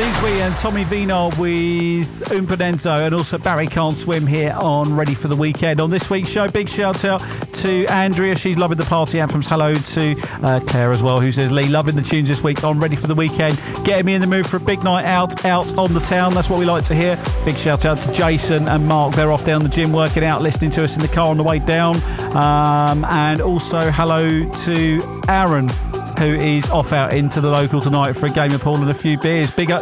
Weezy and Tommy Vino with Umponenzo, and also Barry Can't Swim here on Ready for the Weekend. On this week's show, big shout out to Andrea, she's loving the party anthems. Hello to Claire as well, who says, Lee, loving the tunes this week on Ready for the Weekend, getting me in the mood for a big night out on the town. That's what we like to hear. Big shout out to Jason and Mark, they're off down the gym working out, listening to us in the car on the way down. And also hello to Aaron, who is off out into the local tonight for a game of pool and a few beers. Big